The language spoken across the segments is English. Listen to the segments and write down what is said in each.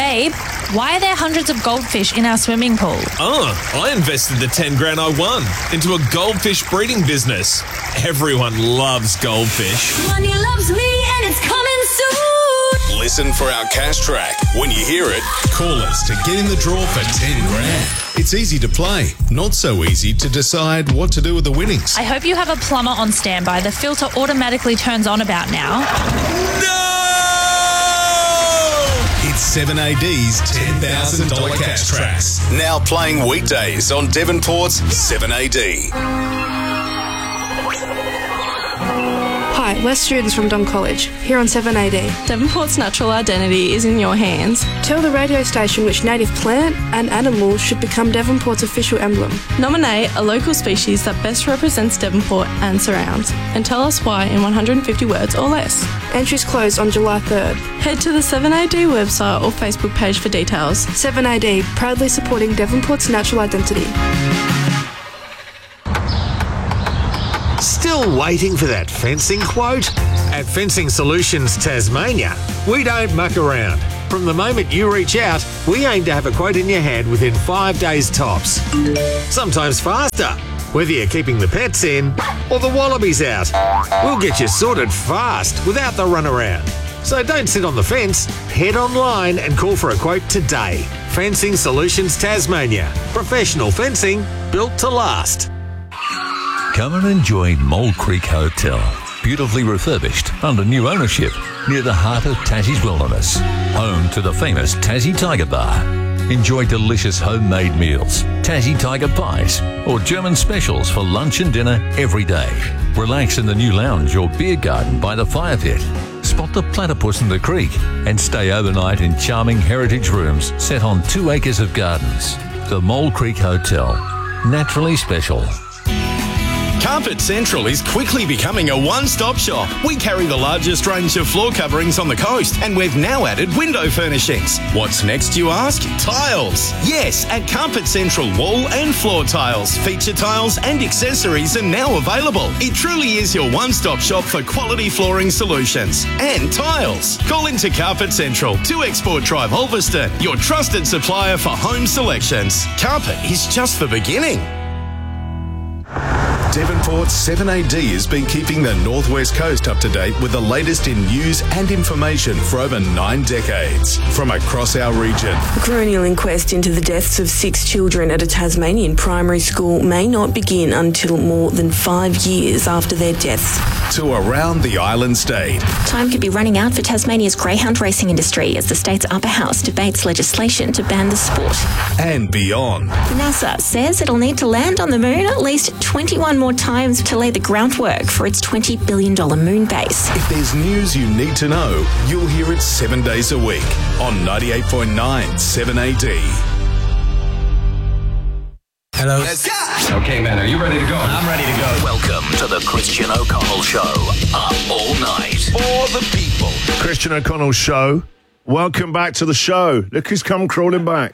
Babe, why are there hundreds of goldfish in our swimming pool? Oh, I invested the 10 grand I won into a goldfish breeding business. Everyone loves goldfish. Money loves me and it's coming soon. Listen for our cash track. When you hear it, call us to get in the draw for 10 grand. It's easy to play, not so easy to decide what to do with the winnings. I hope you have a plumber on standby. The filter automatically turns on about now. No! It's 7AD's $10,000 cash tracks. Now playing weekdays on Devonport's 7AD. Hi, we're students from Don College, here on 7AD. Devonport's natural identity is in your hands. Tell the radio station which native plant and animal should become Devonport's official emblem. Nominate a local species that best represents Devonport and surrounds, and tell us why in 150 words or less. Entries close on July 3rd. Head to the 7AD website or Facebook page for details. 7AD, proudly supporting Devonport's natural identity. Still waiting for that fencing quote? At Fencing Solutions Tasmania, we don't muck around. From the moment you reach out, we aim to have a quote in your hand within 5 days tops. Sometimes faster, whether you're keeping the pets in or the wallabies out. We'll get you sorted fast without the runaround. So don't sit on the fence, head online and call for a quote today. Fencing Solutions Tasmania. Professional fencing built to last. Come and enjoy Mole Creek Hotel. Beautifully refurbished under new ownership near the heart of Tassie's wilderness. Home to the famous Tassie Tiger Bar. Enjoy delicious homemade meals, Tassie Tiger pies, or German specials for lunch and dinner every day. Relax in the new lounge or beer garden by the fire pit. Spot the platypus in the creek and stay overnight in charming heritage rooms set on 2 acres of gardens. The Mole Creek Hotel. Naturally special. Carpet Central is quickly becoming a one-stop shop. We carry the largest range of floor coverings on the coast, and we've now added window furnishings. What's next, you ask? Tiles. Yes, at Carpet Central, wall and floor tiles, feature tiles and accessories are now available. It truly is your one-stop shop for quality flooring solutions and tiles. Call into Carpet Central, 2 Export Drive, Ulverston, your trusted supplier for home selections. Carpet is just the beginning. Devonport's 7AD has been keeping the Northwest Coast up to date with the latest in news and information for over 9 decades from across our region. A coronial inquest into the deaths of 6 children at a Tasmanian primary school may not begin until more than 5 years after their deaths. To around the island state. Time could be running out for Tasmania's greyhound racing industry as the state's upper house debates legislation to ban the sport. And beyond. NASA says it'll need to land on the moon at least 21 more times to lay the groundwork for its $20 billion moon base. If there's news you need to know, you'll hear it 7 days a week on 98.9 7AD. Hello. Let's go. Okay, man, are you ready to go? I'm ready to go. Welcome to the Christian O'Connell Show. Up all night. For the people. Christian O'Connell Show. Welcome back to the show. Look who's come crawling back.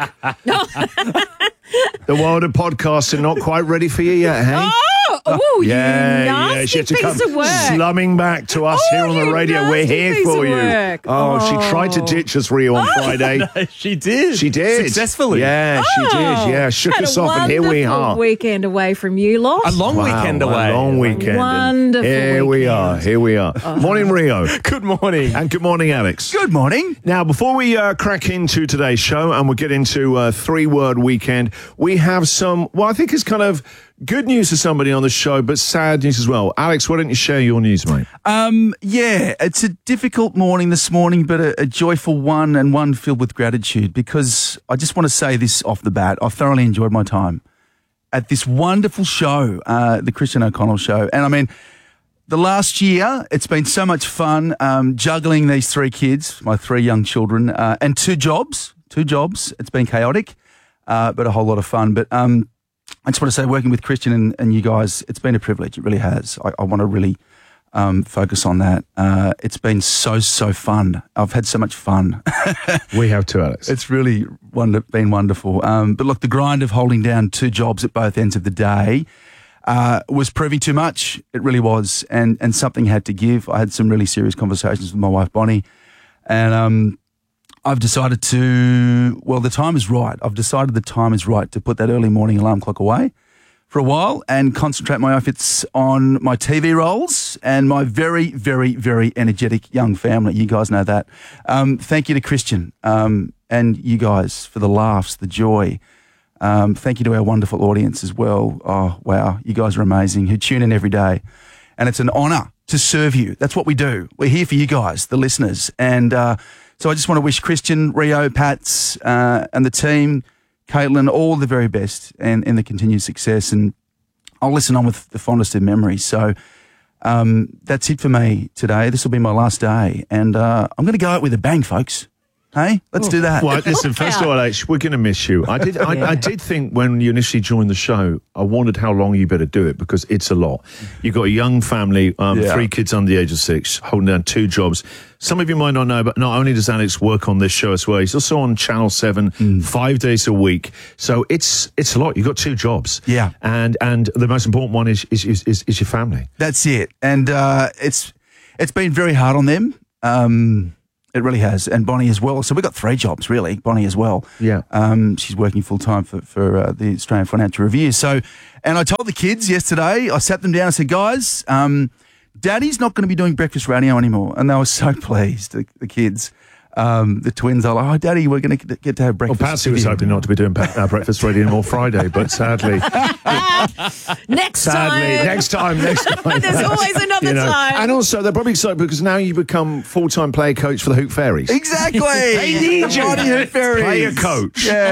The world of podcasting not quite ready for you yet, hey? Oh, yeah, you nasty she had to piece come of work. slumming back to us here on the radio. We're here for you. Oh, she tried to ditch us, Rio, on Friday. No, she did. She did. Successfully. Yeah, she did. Yeah, shook Had us a off, and here we wonderful are. weekend away from you lot. A long weekend away. A long weekend. Wonderful Here we are. Here we are. Morning, Rio. Good morning. And good morning, Alex. Good morning. Now, before we crack into today's show and we'll get into a 3-word weekend, we have some, well, I think it's kind of good news for somebody on the show, but sad news as well. Alex, why don't you share your news, mate? Yeah, it's a difficult morning this morning, but a joyful one, and one filled with gratitude, because I just want to say this off the bat. I've thoroughly enjoyed my time at this wonderful show, the Christian O'Connell Show. And I mean, the last year, it's been so much fun juggling these 3 kids, my 3 young children, and 2 jobs. It's been chaotic, but a whole lot of fun. But I just want to say, working with Christian and you guys, it's been a privilege. It really has. I want to really focus on that. It's been so fun. I've had so much fun. We have too, Alex. It's really been wonderful. But look, the grind of holding down 2 jobs at both ends of the day was proving too much. It really was. And something had to give. I had some really serious conversations with my wife, Bonnie. And I've decided the time is right. I've decided the time is right to put that early morning alarm clock away for a while and concentrate my efforts on my TV roles and my very, very, very energetic young family. You guys know that. Thank you to Christian and you guys for the laughs, the joy. Thank you to our wonderful audience as well. Oh, wow. You guys are amazing who tune in every day. And it's an honour to serve you. That's what we do. We're here for you guys, the listeners. And so I just want to wish Christian, Rio, Pats and the team, Caitlin, all the very best and the continued success. And I'll listen on with the fondest of memories. So that's it for me today. This will be my last day. And I'm going to go out with a bang, folks. Hey, let's do that. Well, listen, first of all, Alex, we're going to miss you. I did think when you initially joined the show, I wondered how long you better do it because it's a lot. You've got a young family, 3 kids under the age of 6, holding down 2 jobs. Some of you might not know, but not only does Alex work on this show as well, he's also on Channel 7 5 days a week. So it's a lot. You've got 2 jobs. Yeah. And the most important one is your family. That's it. And it's been very hard on them. It really has, and Bonnie as well. So we've got 3 jobs, really. Bonnie as well. Yeah. She's working full time for the Australian Financial Review. So, and I told the kids yesterday. I sat them down. I said, guys, Daddy's not going to be doing breakfast radio anymore, and they were so pleased. The kids, the twins are like, "Oh, Daddy, we're going to get to have breakfast." Well, Patsy was hoping not to be doing breakfast radio anymore Friday, but sadly, next time. Next time. There's always another time. And also, they're probably excited because now you become full-time player coach for the Hoot Fairies. Exactly. They need you. Hoot Fairies. Player coach. Yeah.